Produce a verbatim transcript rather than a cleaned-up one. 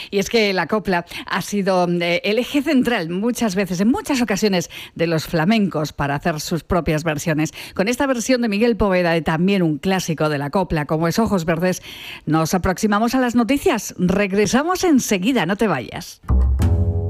Y es que la copla ha sido eh, el eje central muchas veces, en muchas ocasiones, de los flamencos para hacer sus propias versiones. Con esta versión de Miguel Poveda, de también un clásico de la copla, como es Ojos Verdes, nos aproximamos a las noticias. Regresamos enseguida, no te vayas.